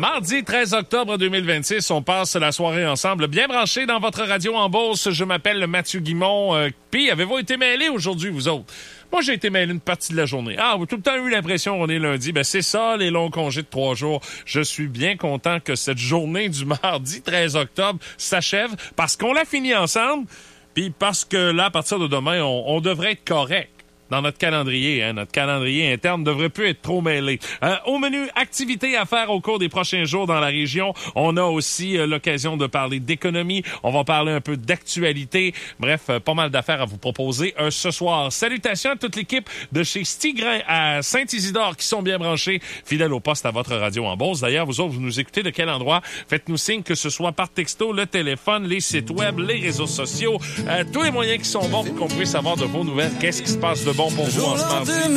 Mardi 13 octobre 2026, on passe la soirée ensemble. Bien branché dans votre radio en Beauce. Je m'appelle Mathieu Guimond. Puis, avez-vous été mêlés aujourd'hui, vous autres? Moi, j'ai été mêlé une partie de la journée. Ah, vous avez tout le temps eu l'impression qu'on est lundi. Ben, c'est ça, les longs congés de 3 jours. Je suis bien content que cette journée du mardi 13 octobre s'achève parce qu'on l'a fini ensemble. Puis parce que là, à partir de demain, on devrait être correct dans notre calendrier. Hein? Notre calendrier interne ne devrait plus être trop mêlé. Au menu, activités à faire au cours des prochains jours dans la région. On a aussi l'occasion de parler d'économie. On va parler un peu d'actualité. Bref, pas mal d'affaires à vous proposer ce soir. Salutations à toute l'équipe de chez Stigrin à Saint-Isidore qui sont bien branchés, fidèles au poste à votre radio en Beauce. D'ailleurs, vous autres, vous nous écoutez de quel endroit? Faites-nous signe, que ce soit par texto, le téléphone, les sites web, les réseaux sociaux, tous les moyens qui sont bons pour qu'on puisse savoir de vos nouvelles. Qu'est-ce qui se passe de bon pour vous en ce moment?